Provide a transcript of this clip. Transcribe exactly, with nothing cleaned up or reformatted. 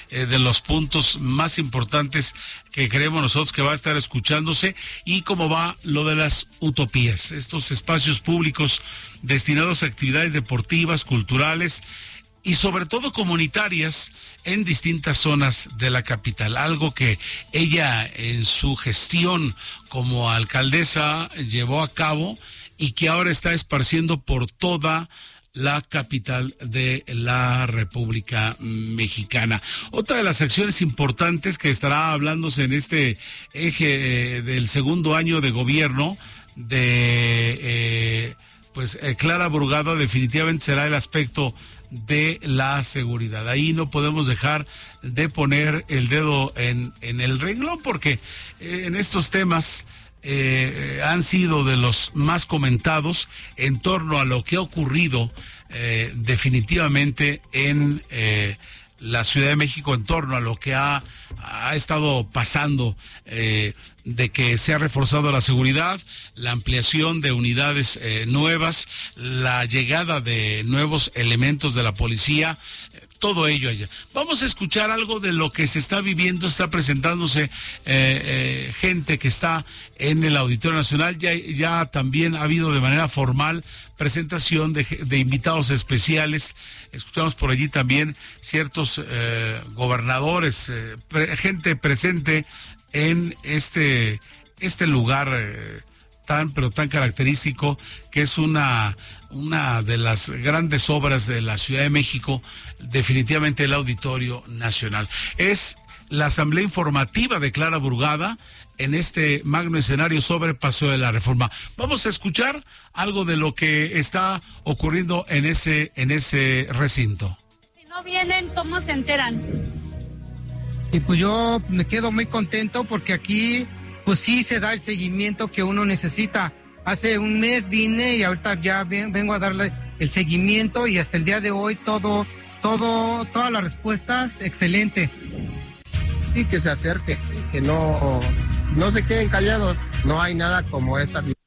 eh, de los puntos más importantes que creemos nosotros que va a estar escuchándose, y cómo va lo de las utopías, estos espacios públicos destinados a actividades deportivas, culturales y sobre todo comunitarias en distintas zonas de la capital, algo que ella en su gestión como alcaldesa llevó a cabo y que ahora está esparciendo por toda la capital de la República Mexicana. Otra de las acciones importantes que estará hablándose en este eje eh, del segundo año de gobierno de eh, pues eh, Clara Brugada definitivamente será el aspecto de la seguridad. Ahí no podemos dejar de poner el dedo en, en el renglón, porque eh, en estos temas eh, han sido de los más comentados en torno a lo que ha ocurrido eh, definitivamente en eh, la Ciudad de México, en torno a lo que ha, ha estado pasando, eh, de que se ha reforzado la seguridad, la ampliación de unidades eh, nuevas, la llegada de nuevos elementos de la policía, eh, todo ello allá. Vamos a escuchar algo de lo que se está viviendo, está presentándose eh, eh, gente que está en el Auditorio Nacional, ya, ya también ha habido de manera formal presentación de, de invitados especiales. Escuchamos por allí también ciertos eh, gobernadores, eh, pre, gente presente en este este lugar eh, tan pero tan característico, que es una una de las grandes obras de la Ciudad de México, definitivamente el Auditorio Nacional. Es la asamblea informativa de Clara Brugada en este magno escenario sobre Paseo de la Reforma. Vamos a escuchar algo de lo que está ocurriendo en ese en ese recinto. Si no vienen, ¿cómo se enteran? Y pues yo me quedo muy contento porque aquí pues sí se da el seguimiento que uno necesita. Hace un mes vine y ahorita ya vengo a darle el seguimiento, y hasta el día de hoy todo, todo, todas las respuestas, excelente. Sí, que se acerque, que no, no se queden callados. No hay nada como esta